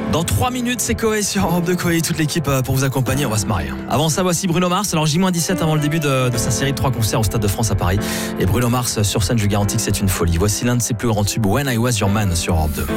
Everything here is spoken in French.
Dans 3 minutes, c'est Coé sur Europe 2. Coé, toute l'équipe pour vous accompagner, on va se marier. Avant ça, voici Bruno Mars. Alors J-17 avant le début de sa série de 3 concerts au Stade de France à Paris. Et Bruno Mars sur scène, je garantis que c'est une folie. Voici l'un de ses plus grands tubes, When I Was Your Man, sur Europe 2.